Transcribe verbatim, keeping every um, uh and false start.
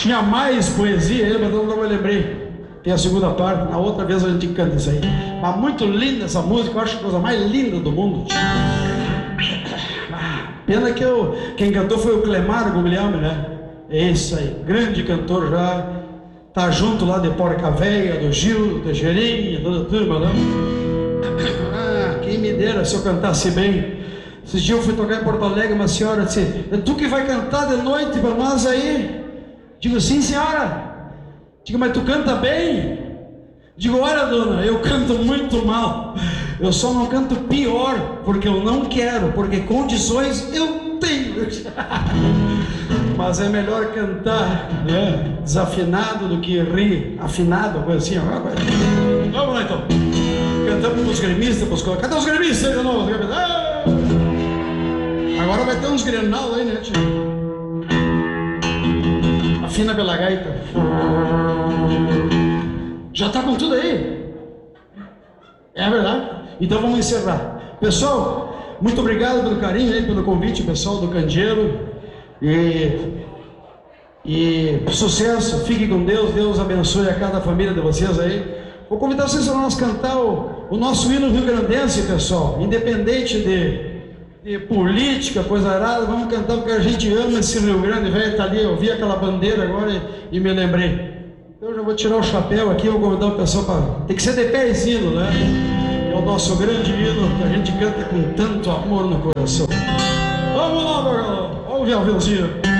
Tinha mais poesia aí, mas não me lembrei. Tem a segunda parte, na outra vez a gente canta isso aí. Mas muito linda essa música, eu acho a coisa mais linda do mundo. Pena que eu, quem cantou foi o Clemar Guglielmi, né? É isso aí, grande cantor já. Tá junto lá de Porca Véia, do Gil, do Gerinha, toda a turma, né? Ah, quem me dera se eu cantasse bem. Esses dias eu fui tocar em Porto Alegre, uma senhora disse: é tu que vai cantar de noite para nós aí? Digo: sim, senhora. Digo: mas tu canta bem? Digo: olha, dona, eu canto muito mal. Eu só não canto pior, porque eu não quero, porque condições eu tenho. Mas é melhor cantar, né, desafinado do que rir afinado, coisa assim. Vamos lá então. Cantamos para os gremistas, para os... Cadê os gremistas aí de novo? Ah! Agora vai ter uns Grenal aí, né, tio? Afina pela gaita. Já tá com tudo aí? É verdade? Então vamos encerrar. Pessoal, muito obrigado pelo carinho aí, pelo convite, pessoal do Candeeiro. E, e sucesso, fique com Deus, Deus abençoe a cada família de vocês aí. Vou convidar vocês para nós cantar o, o nosso hino rio-grandense, pessoal. Independente de, de política, coisa arada, vamos cantar porque a gente ama esse Rio Grande, velho. Tá ali, eu vi aquela bandeira agora e, e me lembrei. Então eu já vou tirar o chapéu aqui, vou convidar o pessoal para... Tem que ser de pé esse hino, né? É o nosso grande hino que a gente canta com tanto amor no coração. Vamos lá, meu galera. Olha o violãozinho.